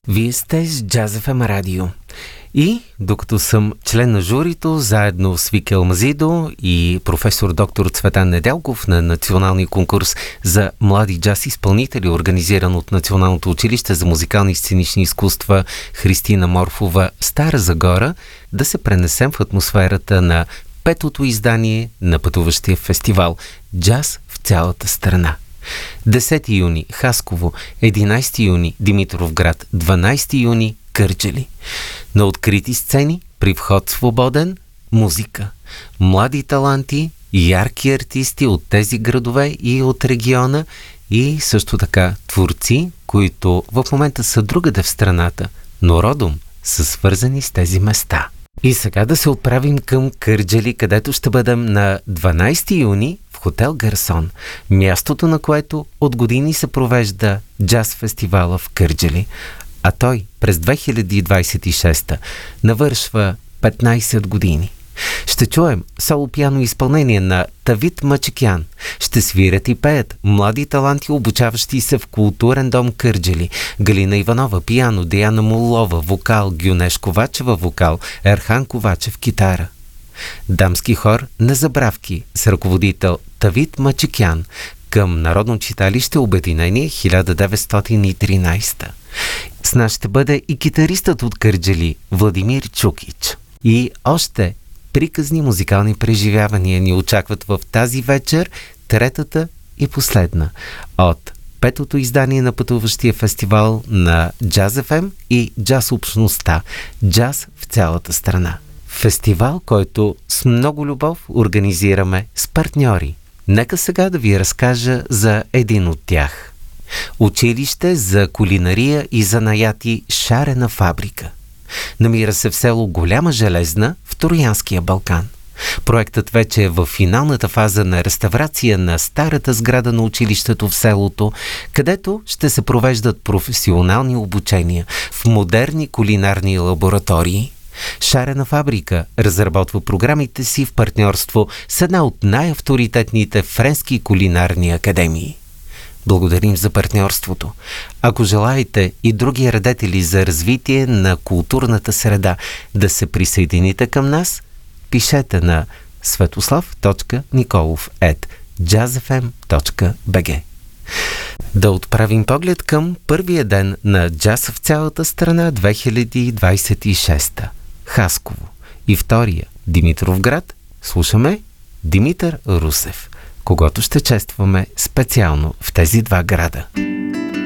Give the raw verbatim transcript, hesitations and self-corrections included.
Вие сте с Джаз еф ем радио. И докато съм член на журито, заедно с Вики Алмазидо и професор доктор Цветан Неделков на националния конкурс за млади джаз изпълнители, организиран от Националното училище за музикални и сценични изкуства Христина Морфова, Стара Загора, да се пренесем в атмосферата на петото издание на пътуващия фестивал «Джаз в цялата страна». десети юни – Хасково, единайсети юни – Димитровград, дванайсети юни – Кърджали. На открити сцени, при вход свободен, музика. Млади таланти, ярки артисти от тези градове и от региона и също така творци, които в момента са другаде в страната, но родом са свързани с тези места. И сега да се отправим към Кърджали, където ще бъдем на дванайсети юни в хотел Гарсон, мястото на което от години се провежда джаз фестивала в Кърджали, а той през две хиляди двайсет и шеста навършва петнайсет години. Ще чуем соло пиано изпълнение на Тавид Мачекян. Ще свирят и пеят млади таланти, обучаващи се в културен дом Кърджали. Галина Иванова пиано, Диана Молова вокал, Гюнеш Ковачева вокал, Ерхан Ковачев китара. Дамски хор Незабравки с ръководител Тавид Мачекян към Народно читалище Обединение хиляда деветстотин и тринайсета. С нас ще бъде и китаристът от Кърджали Владимир Чукич. И още приказни музикални преживявания ни очакват в тази вечер, третата и последна от петото издание на пътуващия фестивал на Джаз еф ем и джаз общността «Джаз в цялата страна». Фестивал, който с много любов организираме с партньори. Нека сега да ви разкажа за един от тях. Училище за кулинария и занаяти Шарена фабрика. Намира се в село Голяма Железна в Троянския Балкан. Проектът вече е в финалната фаза на реставрация на старата сграда на училището в селото, където ще се провеждат професионални обучения в модерни кулинарни лаборатории. Шарена фабрика разработва програмите си в партньорство с една от най-авторитетните френски кулинарни академии. Благодарим за партньорството. Ако желаете и други радетели за развитие на културната среда да се присъедините към нас, пишете на светослав точка николов ет джаз еф ем точка би джи. Да отправим поглед към първия ден на джаз в цялата страна две хиляди двайсет и шеста. Хасково. И втория Димитровград. Слушаме Димитър Русев, когото ще честваме специално в тези два града.